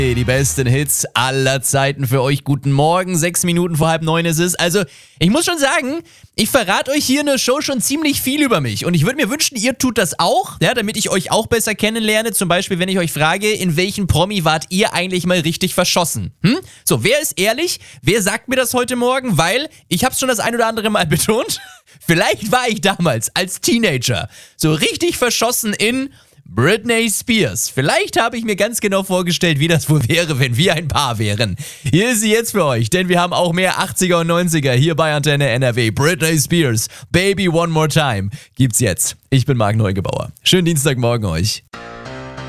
Die besten Hits aller Zeiten für euch. Guten Morgen, 6 Minuten vor 8:30 ist es. Also, ich muss schon sagen, ich verrate euch hier in der Show schon ziemlich viel über mich. Und ich würde mir wünschen, ihr tut das auch, ja, damit ich euch auch besser kennenlerne. Zum Beispiel, wenn ich euch frage, in welchen Promi wart ihr eigentlich mal richtig verschossen? So, wer ist ehrlich? Wer sagt mir das heute Morgen? Weil, ich habe es schon das ein oder andere Mal betont, vielleicht war ich damals als Teenager so richtig verschossen in Britney Spears. Vielleicht habe ich mir ganz genau vorgestellt, wie das wohl wäre, wenn wir ein Paar wären. Hier ist sie jetzt für euch, denn wir haben auch mehr 80er und 90er hier bei Antenne NRW. Britney Spears, Baby One More Time, gibt's jetzt. Ich bin Marc Neugebauer. Schönen Dienstagmorgen euch.